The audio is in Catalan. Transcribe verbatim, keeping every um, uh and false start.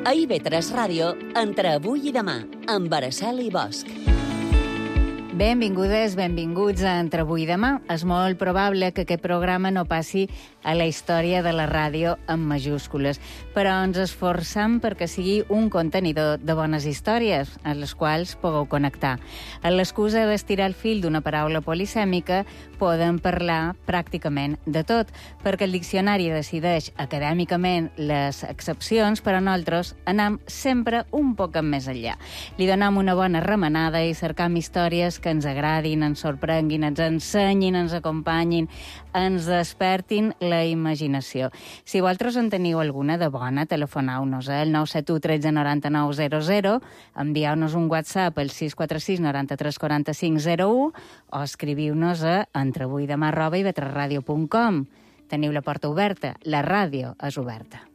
A I V tres Ràdio, entre avui i demà, amb Araceli Bosch. Benvingudes, benvinguts a Entre avui i demà. És molt probable que aquest programa no passi a la història de la ràdio en majúscules, però ens esforçam perquè sigui un contenidor de bones històries a les quals pugueu connectar. A l'excusa d'estirar el fil d'una paraula polisèmica, podem parlar pràcticament de tot, perquè el diccionari decideix acadèmicament les excepcions, però nosaltres anem sempre un poc més enllà. Li donem una bona remenada i cercam històries que ens agradin, ens sorprenguin, ens ensenyin, ens acompanyin, ens despertin la imaginació. Si vosaltres en teniu alguna de bona, telefoneu-nos al nou set u tretze noranta-nou zero zero, envieu-nos un WhatsApp al sis quatre sis noranta-tres quaranta-cinc zero u o escriviu-nos a entrevuidemà arroba i ve tres ràdio punt com. Teniu la porta oberta, la ràdio és oberta.